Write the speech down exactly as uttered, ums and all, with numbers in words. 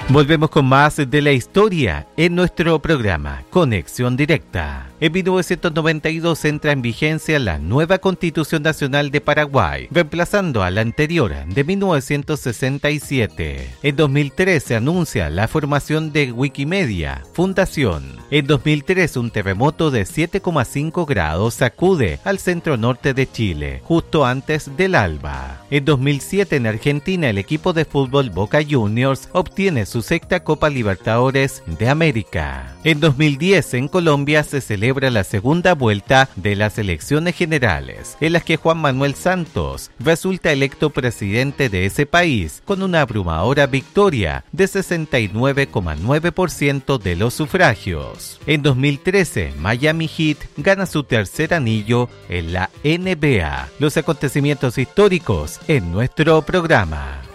Volvemos con más de la historia en nuestro programa Conexión Directa. En mil novecientos noventa y dos entra en vigencia la nueva Constitución Nacional de Paraguay, reemplazando a la anterior de mil novecientos sesenta y siete. En dos mil tres se anuncia la formación de Wikimedia Fundación. En dos mil tres un terremoto de siete coma cinco grados sacude al centro norte de Chile, justo antes del alba. En dos mil siete en Argentina el equipo de fútbol Boca Juniors obtiene su sexta Copa Libertadores de América. En dos mil diez en Colombia se celebra la segunda vuelta de las elecciones generales, en las que Juan Manuel Santos resulta electo presidente de ese país con una abrumadora victoria de sesenta y nueve coma nueve por ciento de los sufragios. En dos mil trece Miami Heat gana su tercer anillo en la N B A. Los acontecimientos históricos en nuestro programa.